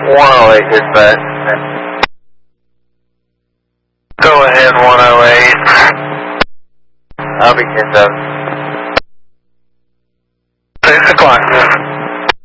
108 dispatch. Go ahead, 108. I'll be 10,000. 6 o'clock.